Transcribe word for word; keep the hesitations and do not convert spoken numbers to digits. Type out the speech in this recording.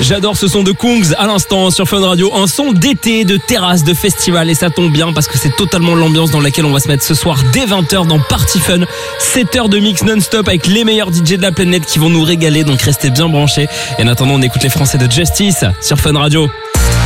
J'adore ce son de Kungs à l'instant sur Fun Radio. Un son d'été, de terrasse, de festival. Et ça tombe bien parce que c'est totalement l'ambiance dans laquelle on va se mettre ce soir dès vingt heures dans Party Fun. sept heures de mix non-stop avec les meilleurs D J de la planète qui vont nous régaler. Donc restez bien branchés. Et en attendant, on écoute les Français de Justice sur Fun Radio.